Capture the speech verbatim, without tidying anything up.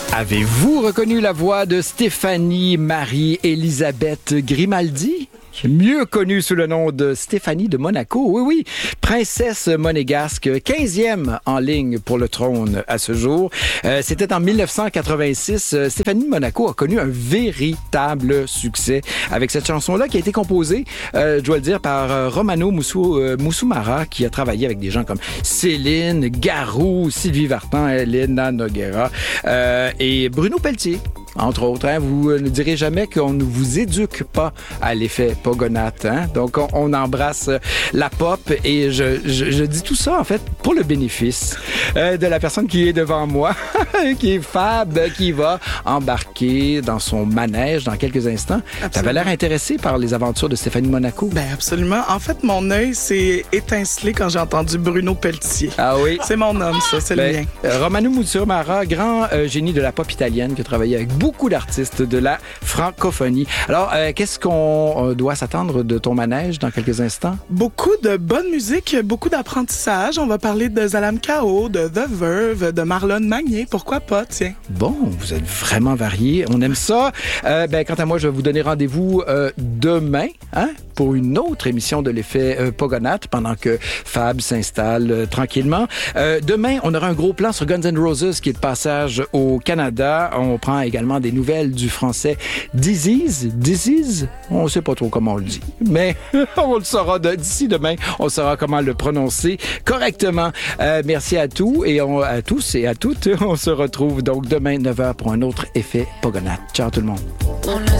Avez-vous reconnu la voix de Stéphanie Marie-Élisabeth Grimaldi? Mieux connue sous le nom de Stéphanie de Monaco. Oui, oui, princesse monégasque, quinzième en ligne pour le trône à ce jour. Euh, c'était en dix-neuf cent quatre-vingt-six. Euh, Stéphanie de Monaco a connu un véritable succès avec cette chanson-là qui a été composée, euh, je dois le dire, par euh, Romano Moussou, euh, Moussoumara, qui a travaillé avec des gens comme Céline, Garou, Sylvie Vartan, Elena Noguera euh, et Bruno Pelletier. Entre autres, hein, vous ne direz jamais qu'on ne vous éduque pas à l'effet Pogonate. Hein? Donc, on, on embrasse la pop et je, je, je dis tout ça, en fait, pour le bénéfice euh, de la personne qui est devant moi, qui est Fab, qui va embarquer dans son manège dans quelques instants. Tu avais l'air intéressé par les aventures de Stéphanie Monaco. Ben absolument. En fait, mon œil s'est étincelé quand j'ai entendu Bruno Pelletier. Ah oui? C'est mon homme, ça, c'est ben, le mien. Euh, Romano Moussoumara, grand euh, génie de la pop italienne qui a travaillé avec beaucoup d'artistes de la francophonie. Alors, euh, qu'est-ce qu'on doit s'attendre de ton manège dans quelques instants? Beaucoup de bonne musique, beaucoup d'apprentissage. On va parler de Zalam Kao, de The Verve, de Marlon Magnier. Pourquoi pas, tiens? Bon, vous êtes vraiment variés. On aime ça. Euh, ben, quant à moi, je vais vous donner rendez-vous euh, demain, hein, pour une autre émission de l'effet euh, Pogonate pendant que Fab s'installe euh, tranquillement. Euh, demain, on aura un gros plan sur Guns N' Roses qui est de passage au Canada. On prend également des nouvelles du français Disease. Disease? On ne sait pas trop comment on le dit, mais on le saura de, d'ici demain. On saura comment le prononcer correctement. Euh, merci à tous et on, à tous et à toutes. On se retrouve donc demain neuf heures pour un autre effet Pogonate. Ciao tout le monde.